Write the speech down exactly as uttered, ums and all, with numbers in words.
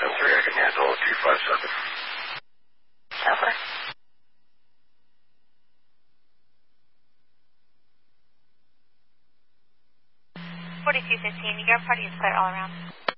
ten three, I can handle two five seven. Over. forty-two fifteen, you got party is clear all around.